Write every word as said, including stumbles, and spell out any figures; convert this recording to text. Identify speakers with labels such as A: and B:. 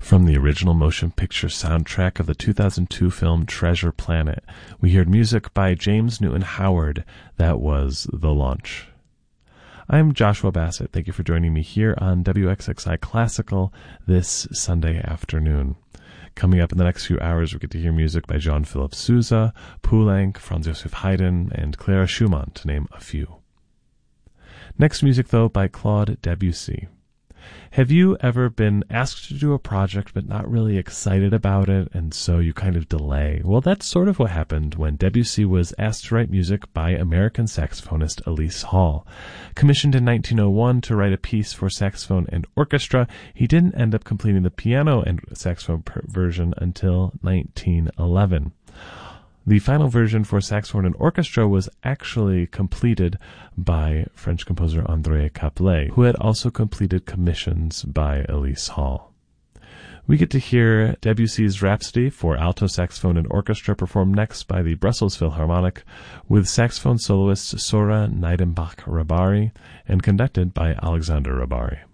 A: From the original motion picture soundtrack of the two thousand two film Treasure Planet, we heard music by James Newton Howard. That was The Launch. I'm Joshua Bassett. Thank you for joining me here on W X X I Classical this Sunday afternoon. Coming up in the next few hours, we get to hear music by Jean-Philippe Sousa, Poulenc, Franz Joseph Haydn, and Clara Schumann, to name a few. Next music, though, by Claude Debussy. Have you ever been asked to do a project but not really excited about it, and so you kind of delay? Well, that's sort of what happened when Debussy was asked to write music by American saxophonist Elise Hall. Commissioned in nineteen oh one to write a piece for saxophone and orchestra, he didn't end up completing the piano and saxophone version until nineteen eleven. The final version for saxophone and orchestra was actually completed by French composer André Caplet, who had also completed commissions by Elise Hall. We get to hear Debussy's Rhapsody for alto saxophone and orchestra performed next by the Brussels Philharmonic with saxophone soloist Sora Neidenbach-Rabari and conducted by Alexander Rabari.